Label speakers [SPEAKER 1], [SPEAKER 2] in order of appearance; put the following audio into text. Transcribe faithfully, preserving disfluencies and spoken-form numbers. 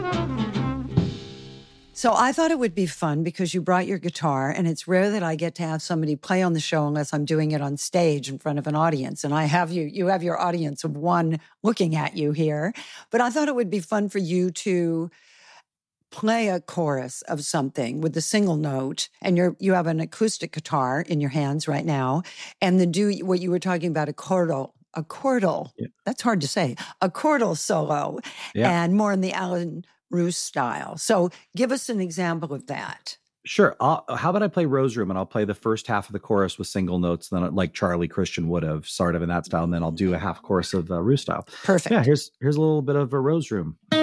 [SPEAKER 1] So I thought it would be fun because you brought your guitar, and it's rare that I get to have somebody play on the show unless I'm doing it on stage in front of an audience. And I have you, you have your audience of one looking at you here. But I thought it would be fun for you to play a chorus of something with the single note, and you're you have an acoustic guitar in your hands right now, and then do what you were talking about, a chordal, a chordal. Yeah. That's hard to say, a chordal solo, yeah. And more in the Alan Roos style. So give us an example of that.
[SPEAKER 2] Sure. I'll, how about I play Rose Room, and I'll play the first half of the chorus with single notes, then like Charlie Christian would have, sort of in that style, and then I'll do a half chorus of uh, Roos style.
[SPEAKER 1] Perfect.
[SPEAKER 2] Yeah. Here's here's a little bit of a Rose Room.